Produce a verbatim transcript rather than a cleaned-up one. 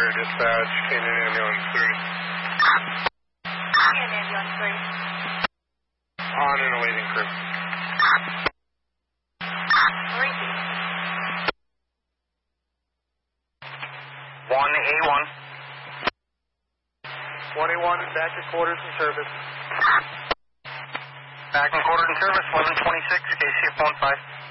Center Dispatch, Canyon Ambulance three. Canyon Ambulance three. On and awaiting crew. Repeat. one A one. one A one, back to quarters in service. Back in quarters in service, eleven twenty-six, K C F one five.